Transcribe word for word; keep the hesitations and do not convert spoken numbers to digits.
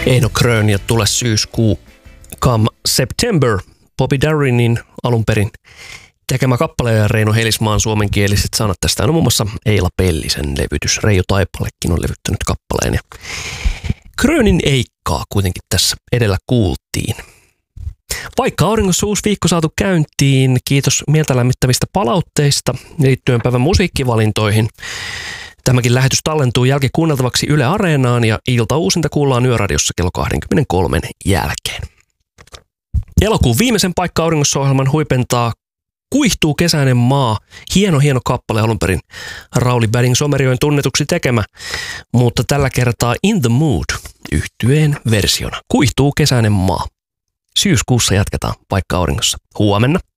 Eino Krön ja Tule syyskuu, Come September, Bobby Darinin alun perin tekemä kappale ja Reino Helismaan suomenkieliset sanat. Tästä on muun muassa Eila Pellisen levytys. Reijo Taipalekin on levyttänyt kappaleen ja Krönin Eikkaa kuitenkin tässä edellä kuultiin. Vaikka auringossa uusi viikko saatu käyntiin, kiitos mieltä lämmittävistä palautteista liittyen päivän musiikkivalintoihin. Tämäkin lähetys tallentuu jälkikuunneltavaksi Yle Areenaan ja iltauusinta kuullaan Yöradiossa kello kaksikymmentäkolme jälkeen. Elokuun viimeisen Paikka auringossa -ohjelman huipentaa Kuihtuu kesäinen maa. Hieno, hieno kappale, alun perin Rauli Bading Somerjoen tunnetuksi tekemä, mutta tällä kertaa In the Mood -yhtyeen versiona. Kuihtuu kesäinen maa. Syyskuussa jatketaan Paikka auringossa. Huomenna.